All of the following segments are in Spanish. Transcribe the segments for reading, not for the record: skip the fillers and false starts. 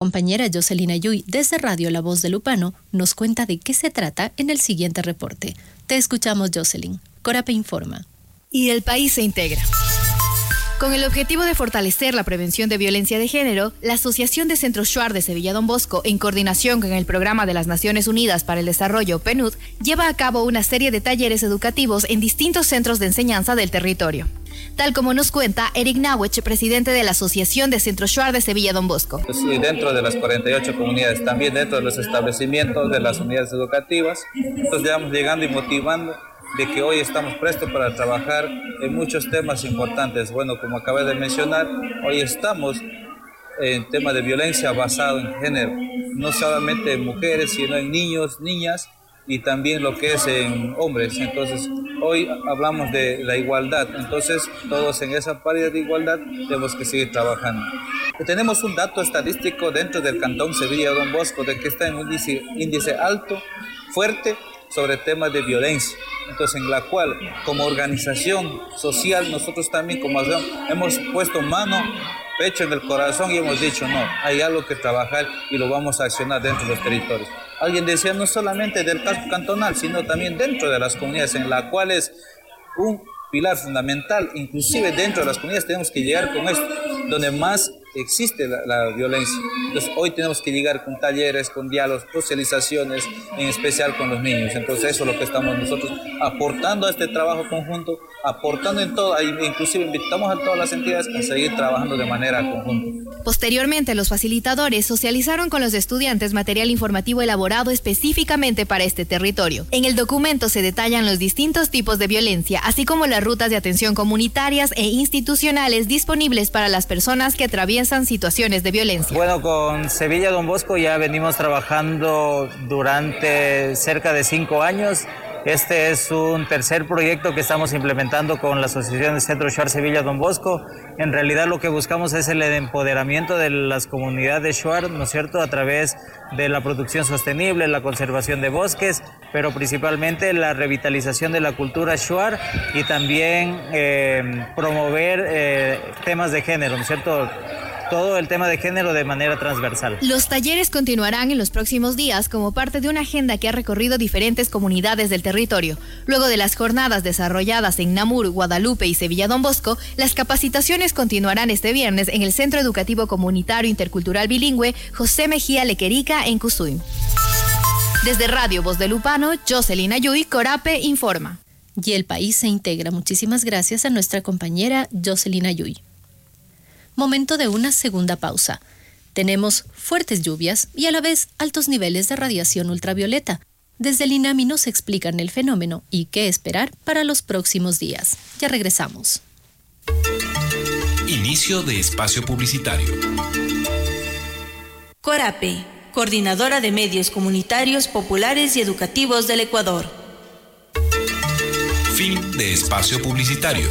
compañera Jocelyn Ayuy, desde Radio La Voz de Lupano, nos cuenta de qué se trata en el siguiente reporte. Te escuchamos, Jocelyn. Corape informa. Y el país se integra. Con el objetivo de fortalecer la prevención de violencia de género, la Asociación de Centros Shuar de Sevilla Don Bosco, en coordinación con el Programa de las Naciones Unidas para el Desarrollo, PNUD, lleva a cabo una serie de talleres educativos en distintos centros de enseñanza del territorio. Tal como nos cuenta Eric Nawech, presidente de la Asociación de Centros Shuar de Sevilla Don Bosco. Sí, dentro de las 48 comunidades, también dentro de los establecimientos de las unidades educativas, entonces vamos llegando y motivando de que hoy estamos prestos para trabajar en muchos temas importantes. Bueno, como acabé de mencionar, hoy estamos en tema de violencia basado en género, no solamente en mujeres, sino en niños, niñas y también lo que es en hombres. Entonces, hoy hablamos de la igualdad, entonces todos en esa paridad de igualdad tenemos que seguir trabajando. Tenemos un dato estadístico dentro del Cantón Sevilla Don Bosco de que está en un índice alto, fuerte, sobre temas de violencia. Entonces, en la cual, como organización social, nosotros también como hemos puesto mano, pecho en el corazón y hemos dicho, no, hay algo que trabajar y lo vamos a accionar dentro de los territorios. Alguien decía, no solamente del caso cantonal, sino también dentro de las comunidades, en la cual es un pilar fundamental, inclusive dentro de las comunidades tenemos que llegar con esto, donde más existe la violencia. Entonces hoy tenemos que llegar con talleres, con diálogos, socializaciones, en especial con los niños. Entonces eso es lo que estamos nosotros aportando a este trabajo conjunto, aportando en todo, inclusive invitamos a todas las entidades a seguir trabajando de manera conjunta. Posteriormente, los facilitadores socializaron con los estudiantes material informativo elaborado específicamente para este territorio. En el documento se detallan los distintos tipos de violencia, así como las rutas de atención comunitarias e institucionales disponibles para las personas que atraviesan situaciones de violencia. Bueno, con Sevilla Don Bosco ya venimos trabajando durante cerca de 5 años. Este es un tercer proyecto que estamos implementando con la Asociación de Centros Shuar Sevilla Don Bosco. En realidad lo que buscamos es el empoderamiento de las comunidades Shuar, ¿no es cierto?, a través de la producción sostenible, la conservación de bosques, pero principalmente la revitalización de la cultura Shuar y también promover temas de género, ¿no es cierto?, todo el tema de género de manera transversal. Los talleres continuarán en los próximos días como parte de una agenda que ha recorrido diferentes comunidades del territorio. Luego de las jornadas desarrolladas en Namur, Guadalupe y Sevilla Don Bosco, las capacitaciones continuarán este viernes en el Centro Educativo Comunitario Intercultural Bilingüe José Mejía Lequerica en Cusui. Desde Radio Voz de Lupano, Jocelyn Ayuy, Corape informa. Y el país se integra. Muchísimas gracias a nuestra compañera Jocelyn Ayuy. Momento de una segunda pausa. Tenemos fuertes lluvias y a la vez altos niveles de radiación ultravioleta. Desde el INAMI nos explican el fenómeno y qué esperar para los próximos días. Ya regresamos. Inicio de espacio publicitario. Corape, Coordinadora de Medios Comunitarios, Populares y Educativos del Ecuador. Fin de espacio publicitario.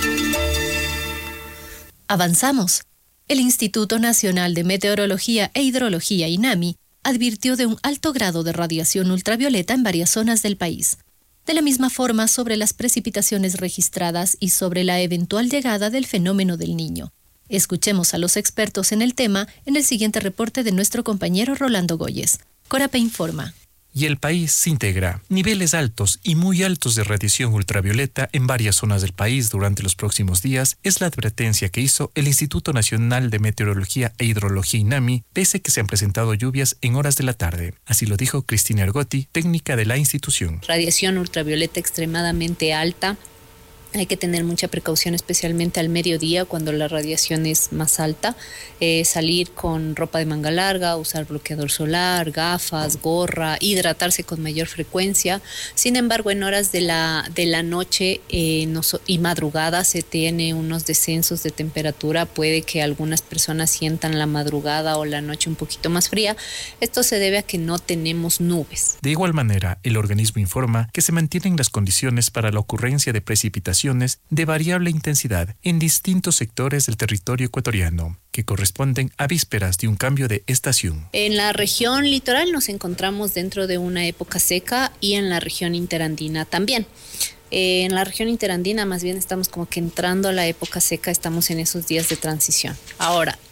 Avanzamos. El Instituto Nacional de Meteorología e Hidrología, INAMI, advirtió de un alto grado de radiación ultravioleta en varias zonas del país. De la misma forma, sobre las precipitaciones registradas y sobre la eventual llegada del fenómeno del Niño. Escuchemos a los expertos en el tema en el siguiente reporte de nuestro compañero Rolando Goyes. Corape informa. Y el país se integra. Niveles altos y muy altos de radiación ultravioleta en varias zonas del país durante los próximos días es la advertencia que hizo el Instituto Nacional de Meteorología e Hidrología, INAMI, pese que se han presentado lluvias en horas de la tarde. Así lo dijo Cristina Ergotti, técnica de la institución. Radiación ultravioleta extremadamente alta. Hay que tener mucha precaución, especialmente al mediodía, cuando la radiación es más alta. Salir con ropa de manga larga, usar bloqueador solar, gafas, gorra, hidratarse con mayor frecuencia. Sin embargo, en horas de la noche y madrugada se tiene unos descensos de temperatura. Puede que algunas personas sientan la madrugada o la noche un poquito más fría. Esto se debe a que no tenemos nubes. De igual manera, el organismo informa que se mantienen las condiciones para la ocurrencia de precipitaciones de variable intensidad en distintos sectores del territorio ecuatoriano, que corresponden a vísperas de un cambio de estación. En la región litoral nos encontramos dentro de una época seca y en la región interandina también. En la región interandina más bien estamos como que entrando a la época seca, estamos en esos días de transición. Ahora,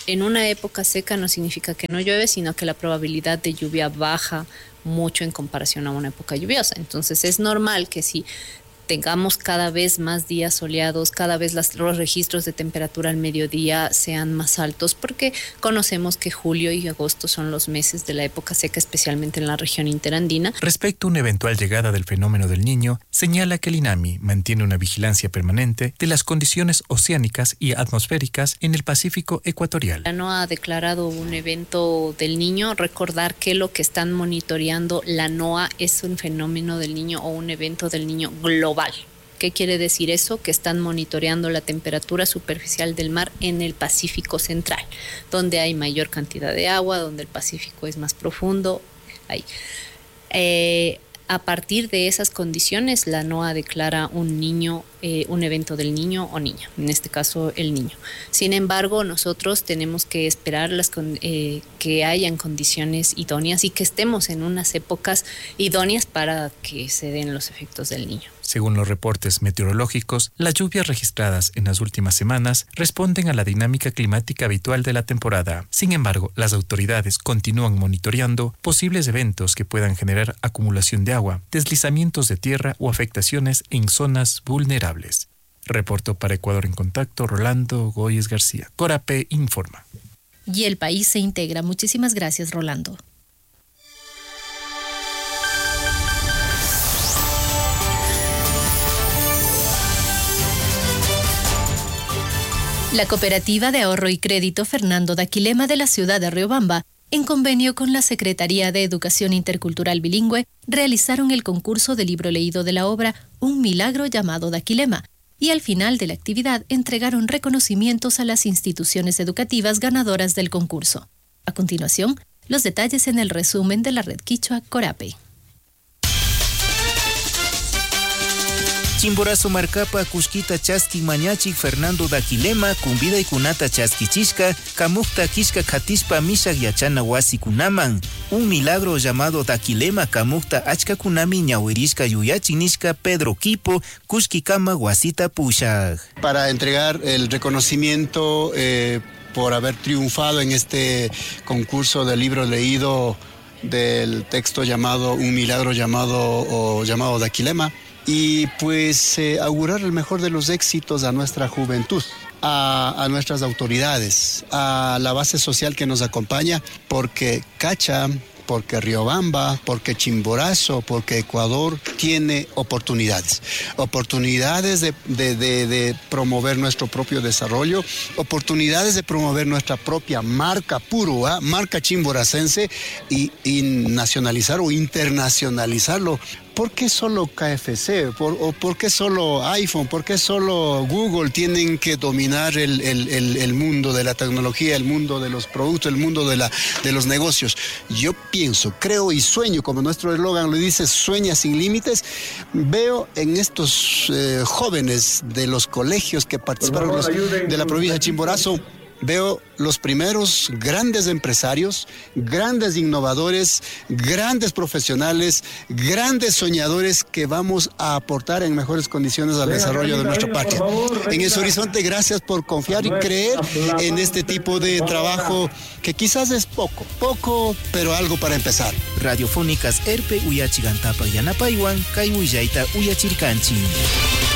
en una época seca no significa que no llueve, sino que la probabilidad de lluvia baja mucho en comparación a una época lluviosa. Entonces es normal que si tengamos cada vez más días soleados, cada vez los registros de temperatura al mediodía sean más altos, porque conocemos que julio y agosto son los meses de la época seca, especialmente en la región interandina. Respecto a una eventual llegada del fenómeno del Niño, señala que el INAMI mantiene una vigilancia permanente de las condiciones oceánicas y atmosféricas en el Pacífico ecuatorial. La NOAA ha declarado un evento del Niño. Recordar que lo que están monitoreando la NOAA es un fenómeno del Niño o un evento del Niño global. ¿Qué quiere decir eso? Que están monitoreando la temperatura superficial del mar en el Pacífico Central, donde hay mayor cantidad de agua, donde el Pacífico es más profundo. Ahí. A partir de esas condiciones, la NOAA declara un evento del niño o niña, en este caso el niño. Sin embargo, nosotros tenemos que esperar que hayan condiciones idóneas y que estemos en unas épocas idóneas para que se den los efectos del niño. Según los reportes meteorológicos, las lluvias registradas en las últimas semanas responden a la dinámica climática habitual de la temporada. Sin embargo, las autoridades continúan monitoreando posibles eventos que puedan generar acumulación de agua, deslizamientos de tierra o afectaciones en zonas vulnerables. Reportó para Ecuador en Contacto Rolando Goyes García. Corapé informa. Y el país se integra. Muchísimas gracias, Rolando. La Cooperativa de Ahorro y Crédito Fernando Daquilema de la ciudad de Riobamba, en convenio con la Secretaría de Educación Intercultural Bilingüe, realizaron el concurso de libro leído de la obra Un milagro llamado Daquilema, y al final de la actividad entregaron reconocimientos a las instituciones educativas ganadoras del concurso. A continuación, los detalles en el resumen de la red quichua Corapé. Chimborazo marcapa Cusquita Chasqui Mañachi Fernando Daquilema Cumbida y Kunata Chasquichishka Kamukta Kishka Katispa Mishak Yachana Wasi Kunaman. Un milagro llamado Daquilema Kamukta Achka Kunami Ñawirishka Yuyachinishka Pedro Kipo Kushkikama Wasita Pushag. Para entregar el reconocimiento por haber triunfado en este concurso de libro leído del texto llamado Un milagro llamado Daquilema. Y pues augurar el mejor de los éxitos a nuestra juventud, a nuestras autoridades, a la base social que nos acompaña, porque Cacha, porque Riobamba, porque Chimborazo, porque Ecuador tiene oportunidades de promover nuestro propio desarrollo, oportunidades de promover nuestra propia marca purua, marca chimboracense y nacionalizar o internacionalizarlo. ¿Por qué solo KFC? ¿Por qué solo iPhone? ¿Por qué solo Google tienen que dominar el mundo de la tecnología, el mundo de los productos, el mundo de los negocios? Yo pienso, creo y sueño, como nuestro eslogan lo dice, sueña sin límites. Veo en estos jóvenes de los colegios que participaron de la provincia de Chimborazo, veo los primeros grandes empresarios, grandes innovadores, grandes profesionales, grandes soñadores que vamos a aportar en mejores condiciones al desarrollo de nuestra patria. En ese horizonte, gracias por confiar y creer en este tipo de trabajo que quizás es poco, pero algo para empezar. Radiofónicas Erpe Uyachigantapa Yanapaywan, Kaihuyaita Uyachirkanchi.